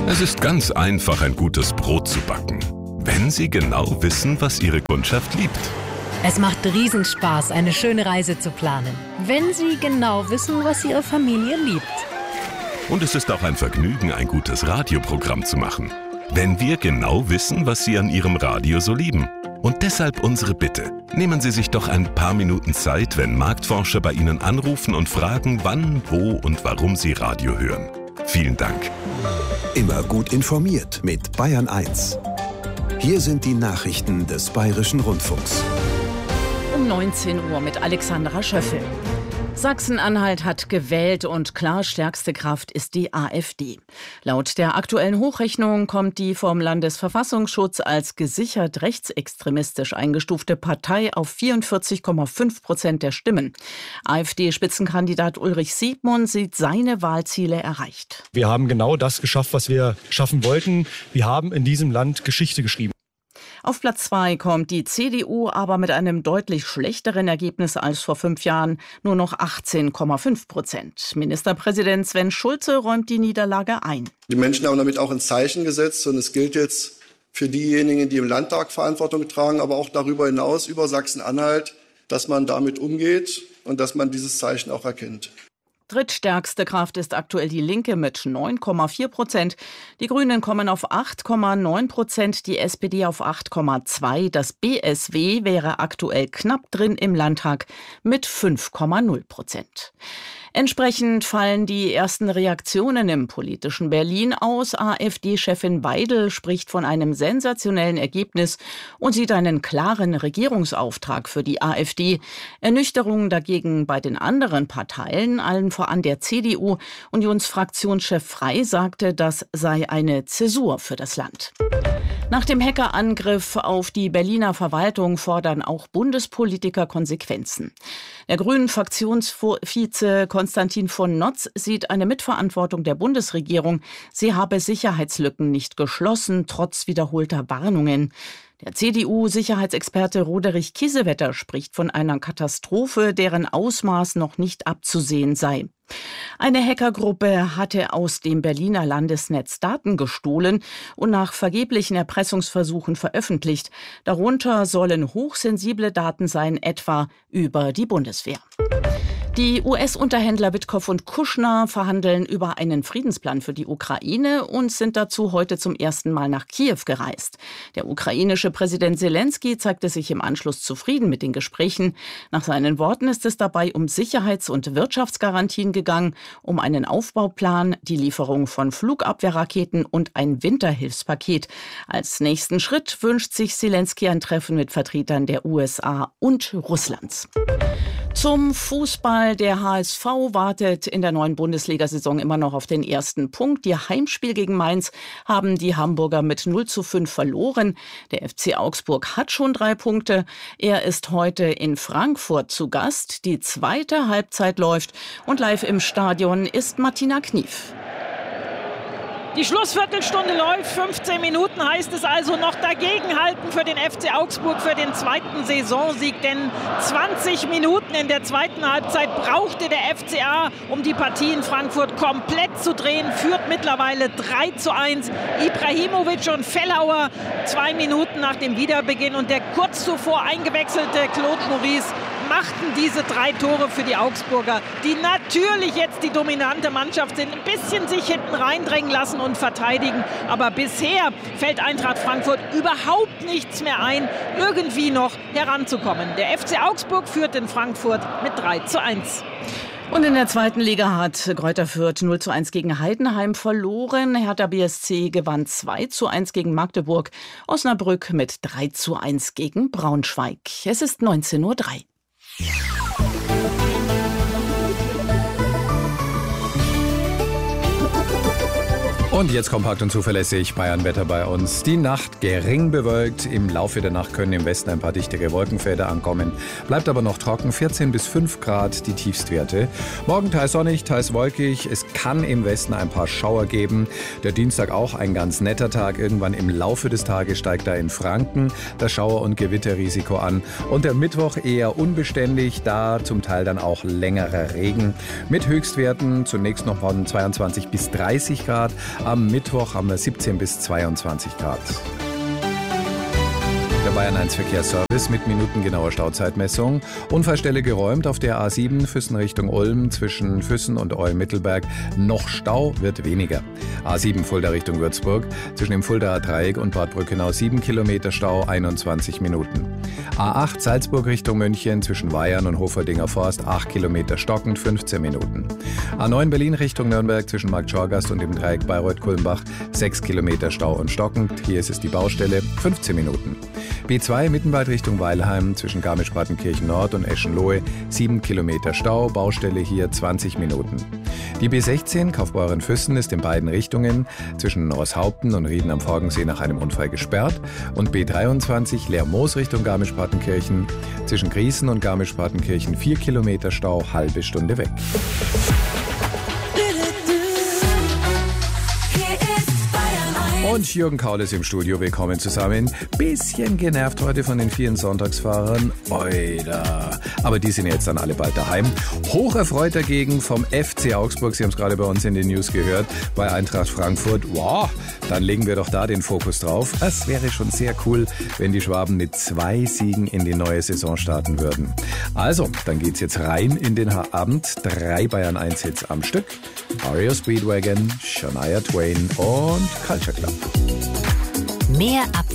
Es ist ganz einfach, ein gutes Brot zu backen, wenn Sie genau wissen, was Ihre Kundschaft liebt. Es macht Riesenspaß, eine schöne Reise zu planen, wenn Sie genau wissen, was Ihre Familie liebt. Und es ist auch ein Vergnügen, ein gutes Radioprogramm zu machen, wenn wir genau wissen, was Sie an Ihrem Radio so lieben. Und deshalb unsere Bitte. Nehmen Sie sich doch ein paar Minuten Zeit, wenn Marktforscher bei Ihnen anrufen und fragen, wann, wo und warum Sie Radio hören. Vielen Dank. Immer gut informiert mit Bayern 1. Hier sind die Nachrichten des Bayerischen Rundfunks. Um 19 Uhr mit Alexandra Schöffel. Sachsen-Anhalt hat gewählt und klar stärkste Kraft ist die AfD. Laut der aktuellen Hochrechnung kommt die vom Landesverfassungsschutz als gesichert rechtsextremistisch eingestufte Partei auf 44,5% der Stimmen. AfD-Spitzenkandidat Ulrich Siegmund sieht seine Wahlziele erreicht. Wir haben genau das geschafft, was wir schaffen wollten. Wir haben in diesem Land Geschichte geschrieben. Auf Platz 2 kommt die CDU, aber mit einem deutlich schlechteren Ergebnis als vor 5 Jahren, nur noch 18,5%. Ministerpräsident Sven Schulze räumt die Niederlage ein. Die Menschen haben damit auch ein Zeichen gesetzt und es gilt jetzt für diejenigen, die im Landtag Verantwortung tragen, aber auch darüber hinaus über Sachsen-Anhalt, dass man damit umgeht und dass man dieses Zeichen auch erkennt. Drittstärkste Kraft ist aktuell die Linke mit 9,4%. Die Grünen kommen auf 8,9%, die SPD auf 8,2%. Das BSW wäre aktuell knapp drin im Landtag mit 5,0%. Entsprechend fallen die ersten Reaktionen im politischen Berlin aus. AfD-Chefin Weidel spricht von einem sensationellen Ergebnis und sieht einen klaren Regierungsauftrag für die AfD. Ernüchterung dagegen bei den anderen Parteien, allen voran der CDU. Unionsfraktionschef Frey sagte, das sei eine Zäsur für das Land. Nach dem Hackerangriff auf die Berliner Verwaltung fordern auch Bundespolitiker Konsequenzen. Der Grünen-Fraktionsvize Konstantin von Notz sieht eine Mitverantwortung der Bundesregierung. Sie habe Sicherheitslücken nicht geschlossen, trotz wiederholter Warnungen. Der CDU-Sicherheitsexperte Roderich Kiesewetter spricht von einer Katastrophe, deren Ausmaß noch nicht abzusehen sei. Eine Hackergruppe hatte aus dem Berliner Landesnetz Daten gestohlen und nach vergeblichen Erpressungsversuchen veröffentlicht. Darunter sollen hochsensible Daten sein, etwa über die Bundeswehr. Die US-Unterhändler Witkow und Kushner verhandeln über einen Friedensplan für die Ukraine und sind dazu heute zum ersten Mal nach Kiew gereist. Der ukrainische Präsident Selenskyj zeigte sich im Anschluss zufrieden mit den Gesprächen. Nach seinen Worten ist es dabei um Sicherheits- und Wirtschaftsgarantien gegangen, um einen Aufbauplan, die Lieferung von Flugabwehrraketen und ein Winterhilfspaket. Als nächsten Schritt wünscht sich Selenskyj ein Treffen mit Vertretern der USA und Russlands. Zum Fußball. Der HSV wartet in der neuen Bundesliga-Saison immer noch auf den ersten Punkt. Ihr Heimspiel gegen Mainz haben die Hamburger mit 0:5 verloren. Der FC Augsburg hat schon 3 Punkte. Er ist heute in Frankfurt zu Gast. Die zweite Halbzeit läuft und live im Stadion ist Martina Knief. Die Schlussviertelstunde läuft, 15 Minuten heißt es also noch dagegenhalten für den FC Augsburg für den zweiten Saisonsieg. Denn 20 Minuten in der zweiten Halbzeit brauchte der FCA, um die Partie in Frankfurt komplett zu drehen. Führt mittlerweile 3:1. Ibrahimovic und Fellauer 2 Minuten nach dem Wiederbeginn und der kurz zuvor eingewechselte Claude Maurice machten diese 3 Tore für die Augsburger, die natürlich jetzt die dominante Mannschaft sind, ein bisschen sich hinten reindrängen lassen und verteidigen. Aber bisher fällt Eintracht Frankfurt überhaupt nichts mehr ein, irgendwie noch heranzukommen. Der FC Augsburg führt in Frankfurt mit 3:1. Und in der zweiten Liga hat Greuther Fürth 0:1 gegen Heidenheim verloren. Hertha BSC gewann 2:1 gegen Magdeburg. Osnabrück mit 3:1 gegen Braunschweig. Es ist 19:03 Uhr. Und jetzt kompakt und zuverlässig Bayern-Wetter bei uns. Die Nacht gering bewölkt. Im Laufe der Nacht können im Westen ein paar dichtere Wolkenfelder ankommen. Bleibt aber noch trocken. 14 bis 5 Grad die Tiefstwerte. Morgen teils sonnig, teils wolkig. Es kann im Westen ein paar Schauer geben. Der Dienstag auch ein ganz netter Tag. Irgendwann im Laufe des Tages steigt da in Franken das Schauer- und Gewitterrisiko an. Und der Mittwoch eher unbeständig. Da zum Teil dann auch längerer Regen. Mit Höchstwerten zunächst noch von 22 bis 30 Grad. Am Mittwoch haben wir 17 bis 22 Grad. Der Bayern 1 Verkehrsservice mit minutengenauer Stauzeitmessung. Unfallstelle geräumt auf der A7 Füssen Richtung Ulm zwischen Füssen und Eulen-Mittelberg. Noch Stau wird weniger. A7 Fulda Richtung Würzburg zwischen dem Fuldaer Dreieck und Bad Brückenau 7 Kilometer Stau, 21 Minuten. A8 Salzburg Richtung München zwischen Weyern und Hoferdinger Forst 8 Kilometer stockend, 15 Minuten. A9 Berlin Richtung Nürnberg zwischen Markt Schorgast und dem Dreieck Bayreuth-Kulmbach 6 Kilometer Stau und stockend. Hier ist es die Baustelle, 15 Minuten. B2 Mittenwald Richtung Weilheim zwischen Garmisch-Partenkirchen Nord und Eschenlohe 7 Kilometer Stau, Baustelle hier 20 Minuten. Die B16 Kaufbeuren-Füssen ist in beiden Richtungen zwischen Norshaupten und Rieden am Forgensee nach einem Unfall gesperrt und B23 Lermoos Richtung Garmisch-Partenkirchen zwischen Griesen und Garmisch-Partenkirchen 4 Kilometer Stau, halbe Stunde weg. Und Jürgen Kaul ist im Studio. Willkommen zusammen. Bisschen genervt heute von den vielen Sonntagsfahrern. Oida. Aber die sind jetzt dann alle bald daheim. Hocherfreut dagegen vom FC Augsburg. Sie haben es gerade bei uns in den News gehört. Bei Eintracht Frankfurt. Wow, dann legen wir doch da den Fokus drauf. Es wäre schon sehr cool, wenn die Schwaben mit 2 Siegen in die neue Saison starten würden. Also, dann geht's jetzt rein in den Abend. 3 Bayern 1 Hits am Stück. REO Speedwagon, Shania Twain und Culture Club. Mehr ab